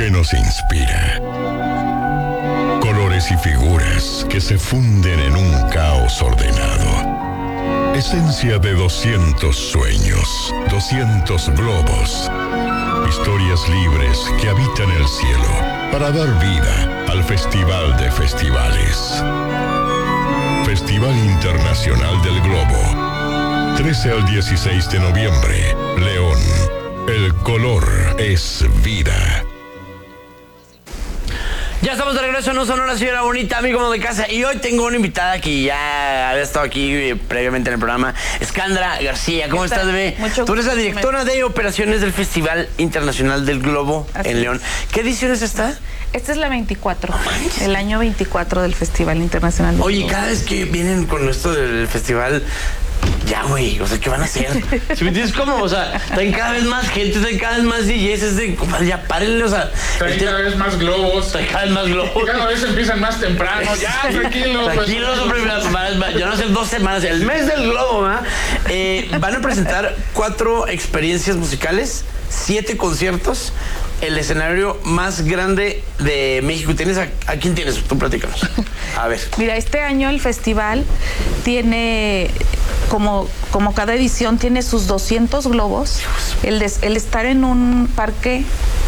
que nos inspira. Colores y figuras que se funden en un caos ordenado. Esencia de 200 sueños, 200 globos. Historias libres que habitan el cielo para dar vida al Festival de Festivales. Festival Internacional del Globo. 13 al 16 de noviembre. León. El color es vida. Ya estamos de regreso en Un Sonora, señora bonita, amigo de casa. Y hoy tengo una invitada que ya había estado aquí previamente en el programa, Skandra García. ¿Cómo estás, bebé? Mucho Tú eres la gusto, directora de operaciones del Festival Internacional del Globo en León. ¿Qué edición es esta? Esta es la 24, el año 24 del Festival Internacional del Oye, Globo. cada vez que vienen con esto del festival, ya, güey, o sea, ¿qué van a hacer? ¿Sí me entiendes cómo? O sea, traen cada vez más gente, traen cada vez más DJs, es de, compadre, ya párenle, o sea. Traen cada vez más globos. Traen cada vez más globos. Cada vez empiezan más temprano. Ya, tranquilos. Tranquilos, hombre, ya no hace 2 semanas, el mes del globo, ¿verdad? Van a presentar 4 experiencias musicales, 7 conciertos, el escenario más grande de México. ¿Tienes a quién tienes? Tú platícanos. A ver. Mira, este año el festival tiene, como cada edición, tiene sus 200 globos. El estar en un parque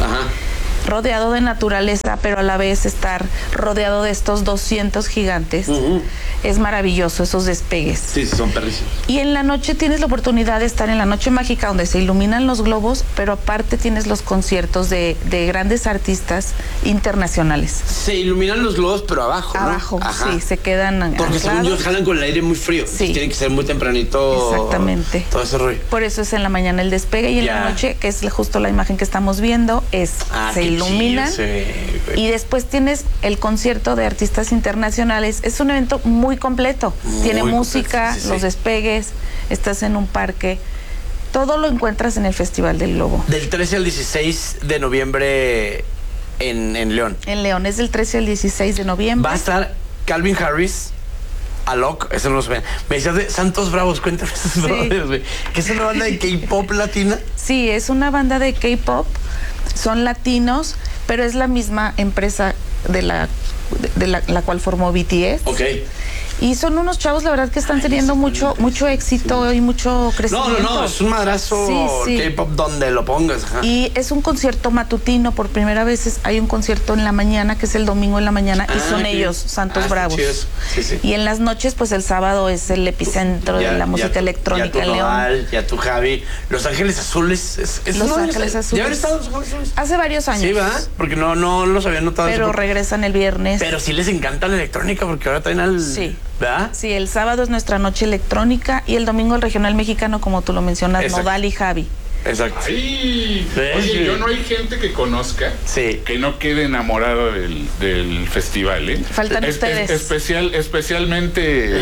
rodeado de naturaleza, pero a la vez estar rodeado de estos 200 gigantes. Es maravilloso, esos despegues. Sí, son perrísimos. Y en la noche tienes la oportunidad de estar en la noche mágica, donde se iluminan los globos, pero aparte tienes los conciertos de grandes artistas internacionales. Se iluminan los globos, pero abajo, ¿no? Abajo, sí, se quedan porque según yo jalan con el aire muy frío. Sí. Tiene que ser muy tempranito. Exactamente. Todo ese rollo. Por eso es en la mañana el despegue y en la noche, que es justo la imagen que estamos viendo, se iluminan. Y después tienes el concierto de artistas internacionales. Es un evento muy completo. Tiene música, los despegues, estás en un parque. Todo lo encuentras en el Festival del Globo. Del 13 al 16 de noviembre en León. En León, es del 13 al 16 de noviembre. Va a estar Calvin Harris, Alok, eso no lo saben. Me decías de Santos Bravos, cuéntame esos brothers, güey. ¿Qué es una banda de K-pop latina? Sí, es una banda de K-pop. Son latinos, pero es la misma empresa de la cual formó BTS. Ok. Y son unos chavos, la verdad, que están teniendo mucho éxito y mucho crecimiento. No, es un madrazo K-pop donde lo pongas. Y es un concierto matutino, por primera vez hay un concierto en la mañana, que es el domingo en la mañana, y son ellos, Santos Bravos. Sí. Y en las noches, pues el sábado es el epicentro de la música electrónica en León. Ya tú, Javi. Los Ángeles Azules. Los Ángeles Azules. ¿Ya habían estado Los Ángeles Azules? Hace varios años. Sí, ¿verdad? Porque no los había notado. Pero regresan el viernes. Pero sí les encanta la electrónica, porque ahora traen al... Sí. ¿Verdad? Sí, el sábado es nuestra noche electrónica y el domingo el regional mexicano, como tú lo mencionas, Exacto. Nodal y Javi. Exacto. Ay, oye, yo no hay gente que conozca que no quede enamorado del festival, ¿eh? Faltan ustedes. Especialmente,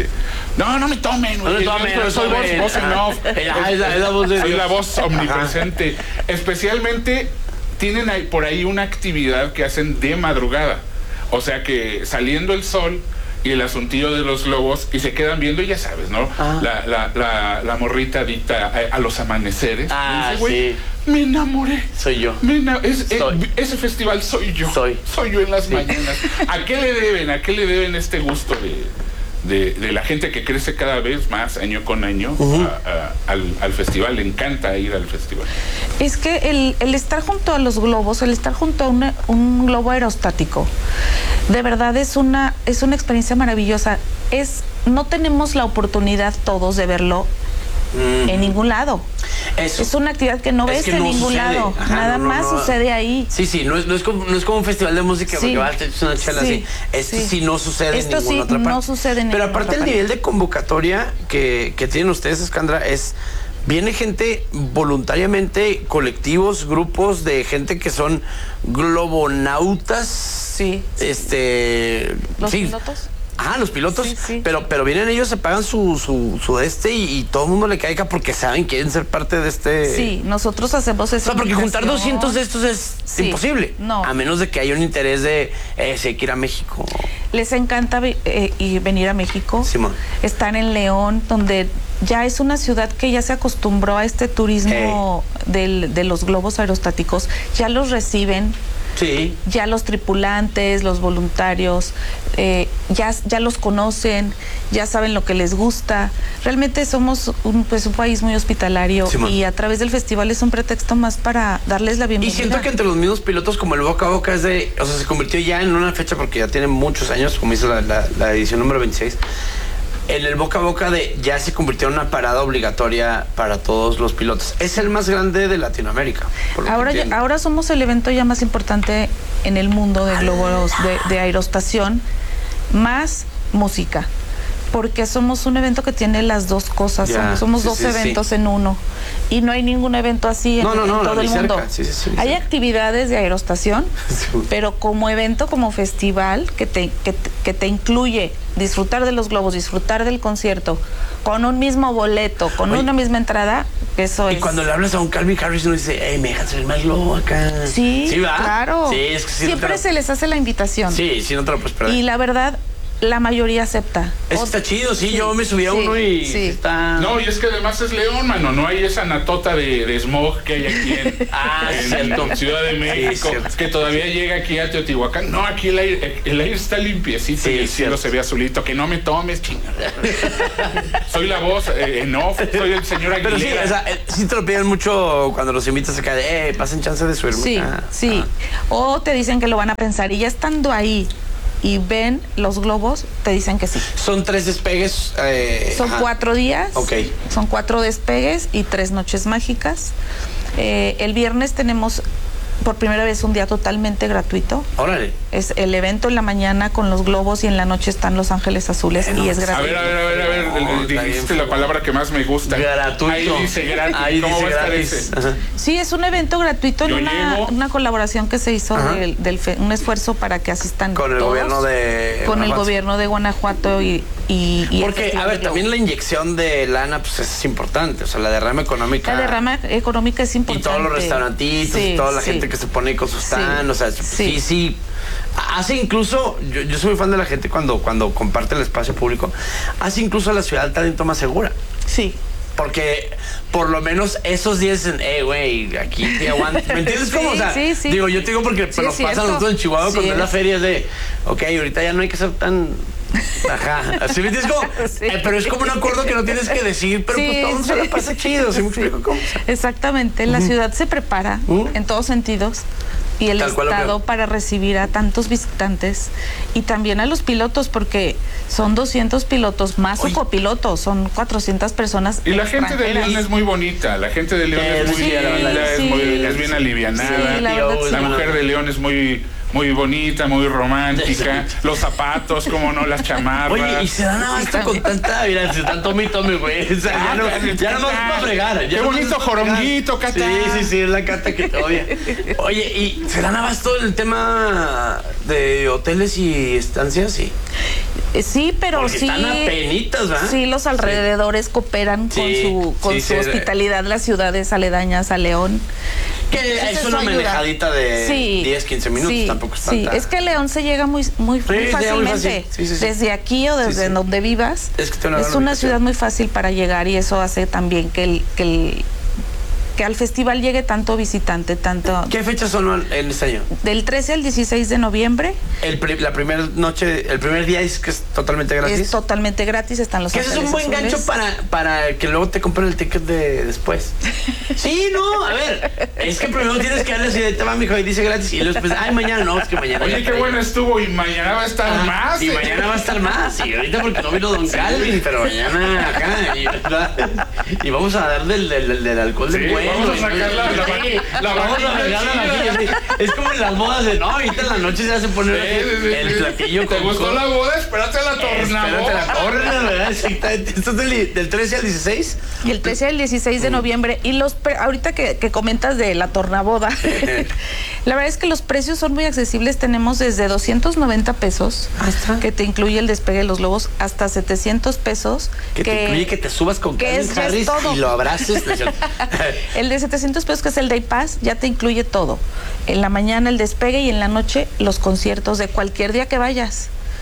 no me tomen, no me tomen, pero soy voz en off. Es la voz de Dios. Soy la voz omnipresente. Especialmente tienen por ahí una actividad que hacen de madrugada. O sea que saliendo el sol y el asuntillo de los globos, y se quedan viendo, y ya sabes, ¿no? La morrita adicta a los amaneceres. Ah, dice, me enamoré. Soy yo. Ese festival soy yo. Soy yo en las mañanas. ¿A qué le deben este gusto de la gente que crece cada vez más año con año al festival? Le encanta ir al festival. Es que el estar junto a los globos, el estar junto a un globo aerostático, de verdad es una experiencia maravillosa. No tenemos la oportunidad todos de verlo en ningún lado. Eso. Es una actividad que no ves en ningún lado. Nada más sucede ahí. Sí, no es como un festival de música, porque vas a echar una chela así. Esto sí no sucede en ninguna otra parte. No sucede en Pero ninguna aparte otra el nivel de convocatoria que tienen ustedes, Skandra, viene gente voluntariamente, colectivos, grupos de gente que son globonautas. Sí. ¿Los pilotos? Los pilotos, sí. Pero vienen ellos, se pagan su y todo el mundo le caiga porque quieren ser parte de este... Sí, nosotros hacemos eso. O sea, porque juntar 200 de estos es imposible. No. A menos de que haya un interés de hay que ir a México. Les encanta venir a México. Simón. Están en León, donde ya es una ciudad que ya se acostumbró a este turismo de los globos aerostáticos, ya los reciben. Sí. Ya los tripulantes, los voluntarios, ya los conocen, ya saben lo que les gusta. Realmente somos un país muy hospitalario, y a través del festival es un pretexto más para darles la bienvenida. Y siento que entre los mismos pilotos, como el boca a boca se convirtió ya en una fecha, porque ya tiene muchos años, como hizo la edición número 26. En el boca a boca ya se convirtió en una parada obligatoria para todos los pilotos. Es el más grande de Latinoamérica. Ahora somos el evento ya más importante en el mundo de globos de aerostación, más música. Porque somos un evento que tiene las dos cosas. Somos dos eventos en uno. Y no hay ningún evento así en todo el mundo. Hay actividades de aerostación, pero como evento, como festival, que te incluye disfrutar de los globos, disfrutar del concierto, con un mismo boleto, con una misma entrada, eso es. Y cuando le hablas a un Calvin Harris, uno dice, me dejan subir más globo acá. Sí, ¿va? Claro. Sí, es que siempre se les hace la invitación. Sí, no te lo puedes perder. Y la verdad, la mayoría acepta. Eso está chido, yo me subí a uno y está... No, y es que además es León, mano, no hay esa natota de smog que hay aquí en Ciudad de México, que todavía llega aquí a Teotihuacán. No, aquí el aire está limpiecito y el cielo se ve azulito. Que no me tomes, chingada. Soy la voz en off, soy el señor Aguilera. Pero sí te lo piden mucho cuando los invitas acá pasen chance de subirme. Sí. O te dicen que lo van a pensar, y ya estando ahí y ven los globos, te dicen que sí. Son 3 despegues. Son 4 días. Son 4 despegues y 3 noches mágicas. El viernes tenemos por primera vez un día totalmente gratuito. Órale. Es el evento en la mañana con los globos, y en la noche están Los Ángeles Azules, y es gratuito. A ver, dijiste la palabra que más me gusta. Gratuito. Ahí dice gratis. ¿Cómo va a estar ese? Sí, es un evento gratuito en una colaboración que se hizo un esfuerzo para que asistan con todos, el gobierno de con el gobierno de Guanajuato y porque, a ver, también la inyección de lana, pues es importante, o sea, la derrama económica. La derrama económica es importante. Y todos los restaurantitos y toda la gente que se pone con sus stand, o sea, sí. Hace incluso, yo soy muy fan de la gente cuando comparte el espacio público, hace incluso a la ciudad talento más segura. Sí. Porque por lo menos esos días dicen, güey, aquí te aguanto. ¿Me entiendes cómo? O sea, digo, yo te digo porque nos pasa a nosotros en Chihuahua cuando es la feria es de, ahorita ya no hay que ser tan... así me entiendes como, pero es como un acuerdo que no tienes que decir, pero pues todo se la pasa chido, ¿sí me explico cómo? Exactamente, la ciudad se prepara en todos sentidos, y el estado para recibir a tantos visitantes y también a los pilotos, porque son 200 pilotos más su copiloto, son 400 personas. Y la gente de León es muy bonita, la gente de León es muy linda, es bien alivianada, la mujer de León es muy bonita, muy romántica, los zapatos, como no, las chamarras. Oye, y se dan abasto con tanta, mira, se están tome, güey. O sea, ya no más para fregar. Qué bonito joronguito, Cata. Sí, es la Cata que te odia. Oye, ¿y se dan abasto el tema de hoteles y estancias? Sí, pero porque están apenitas, ¿verdad? Sí, los alrededores cooperan con su hospitalidad, las ciudades aledañas a León. Que es una manejadita de 10, 15 minutos, tampoco es tanta. Es que León se llega muy fácilmente. Desde aquí o desde donde vivas. Es una ciudad muy fácil para llegar, y eso hace también que al festival llegue tanto visitante, tanto... ¿Qué fechas son en este año? Del 13 al 16 de noviembre. La primera noche, el primer día es que es totalmente gratis. Es totalmente gratis, están Los Ángeles Azules. Que ese es un buen gancho para que luego te compren el ticket de después. Sí, no, a ver, es que primero tienes que darle así de, te va, mijo, y dice gratis, y luego después, mañana no, es que mañana... Oye, qué bueno estuvo, y mañana va a estar más. Y mañana va a estar más, y ahorita porque no vino Don Calvin, pero mañana acá, y vamos a dar del alcohol de huevo. Vamos a sacar la vajilla. Es como en las bodas de ahorita en la noche se hace poner el platillo. ¿Te gustó la boda? Espérate a la tornaboda. ¿Verdad? Exactamente. Esto es del 13 al 16. Y el 13 al 16 de noviembre. Y ahorita que comentas de la tornaboda, la verdad es que los precios son muy accesibles. Tenemos desde 290 pesos, que te incluye el despegue de los globos, hasta 700 pesos. Que te incluye que te subas con Calvin Harris y lo abraces. El de 700 pesos, que es el Day Pass, ya te incluye todo. En la mañana el despegue, y en la noche los conciertos de cualquier día que vayas.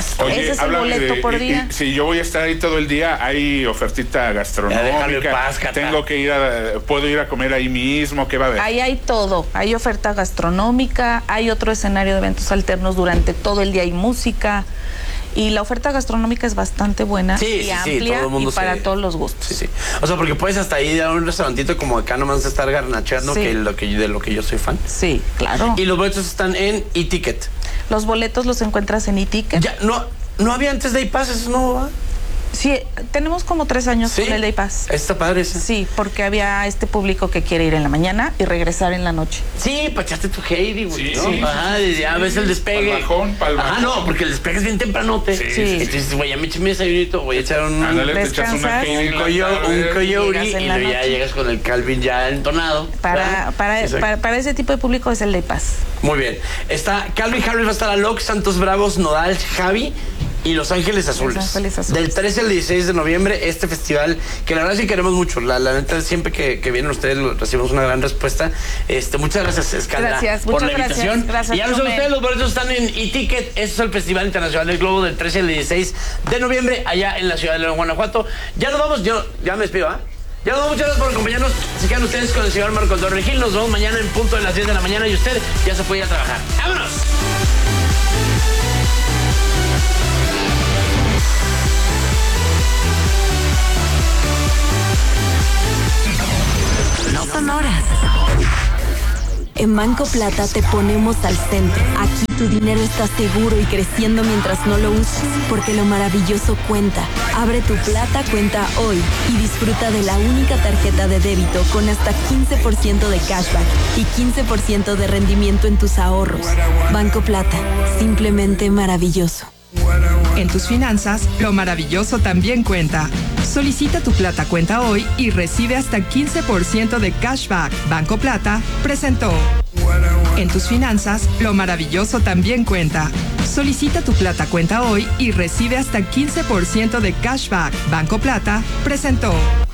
gasto. Oye, Ese es el háblame boleto por día. Si yo voy a estar ahí todo el día, hay ofertita Ya, déjalo en gastronómica. paz, Cata. Tengo que puedo ir a comer ahí mismo, ¿qué va a haber? Ahí hay todo, hay oferta gastronómica, hay otro escenario de eventos alternos durante todo el día, hay música y la oferta gastronómica es bastante buena y amplia todo el mundo y para todos los gustos. Sí. O sea, porque puedes hasta ir a un restaurantito como acá nomás estar garnacheando, Sí. de lo que yo soy fan. Sí, claro. Y los boletos están en e-ticket. Los boletos los encuentras en e-ticket. Ya, no había antes Day Pass, eso no va. Sí, tenemos como 3 años Sí. con el Day Pass. Está padre ese. Sí, porque había este público que quiere ir en la mañana y regresar en la noche. Sí, para echarte tu Heidi, güey. Sí, ¿no? sí, Ajá, ya ves el despegue. Pa'l bajón. No, porque el despegue es bien tempranote. Sí. Entonces, güey, ya me eché mi desayunito, voy a echar un Ándale, te echas una descansas, Heidi en la un tarde. coyote Llegas y en la luego ya noche. llegas con el Calvin ya entonado. ¿verdad? Para ese tipo de público es el Day Pass. Muy bien. Está Calvin Harris, va a estar Alok, Santos Bravos, Nodal, Javi y Los Ángeles Azules. Ángeles Azules. Del 13 al 16 de noviembre, este festival, que la verdad sí queremos mucho. La neta, siempre que vienen ustedes recibimos una gran respuesta. Muchas gracias, Escalda, Gracias, por la muchas gracias. invitación. Gracias, Y ya lo saben Chumel. ustedes, los boletos están en e-ticket. Este es el Festival Internacional del Globo del 13 al 16 de noviembre, allá en la ciudad de León, Guanajuato. Ya nos vamos, ya me despido, ¿ah? Ya nos vamos, muchas gracias por acompañarnos. Se quedan ustedes con el señor Marco Torre Gil. Nos vemos mañana en punto de las 10 de la mañana y usted ya se puede ir a trabajar. ¡Vámonos! No son horas. En Banco Plata te ponemos al centro. Aquí tu dinero está seguro y creciendo mientras no lo usas, porque lo maravilloso cuenta. Abre tu Plata cuenta hoy y disfruta de la única tarjeta de débito con hasta 15% de cashback y 15% de rendimiento en tus ahorros. Banco Plata, simplemente maravilloso. En tus finanzas, lo maravilloso también cuenta. Solicita tu Plata cuenta hoy y recibe hasta 15% de cashback. Banco Plata presentó. En tus finanzas, lo maravilloso también cuenta. Solicita tu Plata cuenta hoy y recibe hasta 15% de cashback. Banco Plata presentó.